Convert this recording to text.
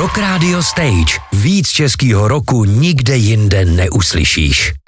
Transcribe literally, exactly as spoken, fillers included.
Rock Radio Stage. Víc českýho roku nikde jinde neuslyšíš.